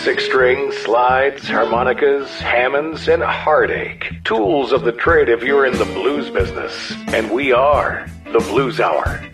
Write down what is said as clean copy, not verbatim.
Six strings, slides, harmonicas, Hammonds, and heartache. Tools of the trade if you're in the blues business. And we are the Blues Hour.